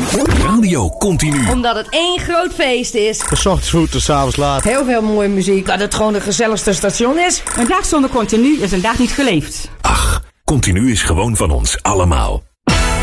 Radio Continu. Omdat het één groot feest is. S ochtends vroeg tot 's avonds laat. Heel veel mooie muziek. Dat het gewoon de gezelligste station is. Een dag zonder Continu is een dag niet geleefd. Ach, Continu is gewoon van ons allemaal.